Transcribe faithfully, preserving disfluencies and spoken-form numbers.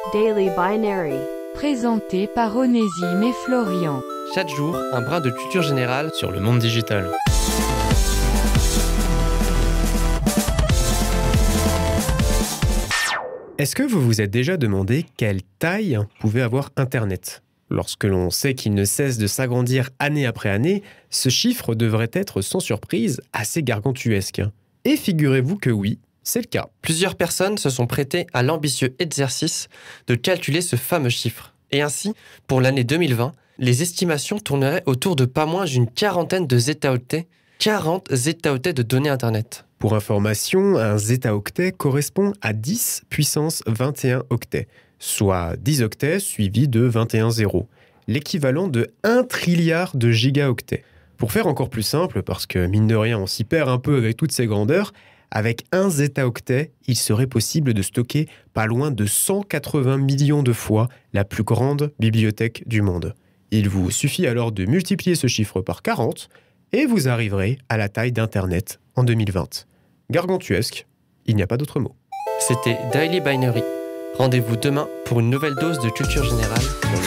Daily Binary. Présenté par Onésime et Florian. Chaque jour, un brin de culture générale sur le monde digital. Est-ce que vous vous êtes déjà demandé quelle taille pouvait avoir Internet ? Lorsque l'on sait qu'il ne cesse de s'agrandir année après année, ce chiffre devrait être sans surprise assez gargantuesque. Et figurez-vous que oui, c'est le cas. Plusieurs personnes se sont prêtées à l'ambitieux exercice de calculer ce fameux chiffre. Et ainsi, pour l'année deux mille vingt, les estimations tourneraient autour de pas moins d'une quarantaine de zétaoctets, quarante zétaoctets de données Internet. Pour information, un zétaoctet correspond à dix puissance vingt et un octets, soit dix octets suivis de vingt et un zéros, l'équivalent de un trilliard de gigaoctets. Pour faire encore plus simple, parce que mine de rien on s'y perd un peu avec toutes ces grandeurs, avec un zétaoctet, il serait possible de stocker pas loin de cent quatre-vingts millions de fois la plus grande bibliothèque du monde. Il vous suffit alors de multiplier ce chiffre par quarante et vous arriverez à la taille d'Internet en deux mille vingt. Gargantuesque, il n'y a pas d'autre mot. C'était Daily Binary. Rendez-vous demain pour une nouvelle dose de culture générale dans le